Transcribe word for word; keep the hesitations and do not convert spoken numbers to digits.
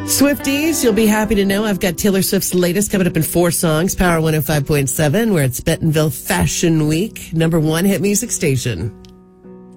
Swifties, you'll be happy to know I've got Taylor Swift's latest coming up in four songs. Power one oh five point seven, where it's Bentonville Fashion Week, number one hit music station.